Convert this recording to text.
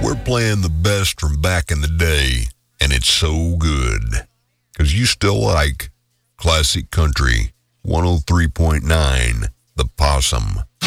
we're playing the best from back in the day, and it's so good. Because you still like Classic Country 103.9, The Possum.